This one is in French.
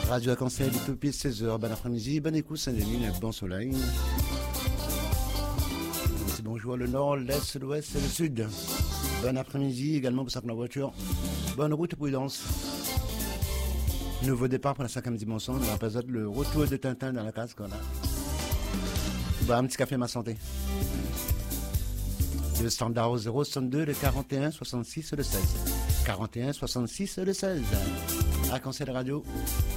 Radio à Conseil, l'Utopie, 16h, bon après-midi, bonne écoute Saint-Denis, bon soleil. C'est bonjour le nord, l'est, l'ouest et le sud. Bon après-midi également pour ça la voiture. Bonne route et prudence. Nouveau départ pour la 5e dimension, on va présenter le retour de Tintin dans la casque. Voilà. Bah, un petit café ma santé. Le standard au 062, le 41 66 le 16. 41 66 le 16. À Conseil Radio.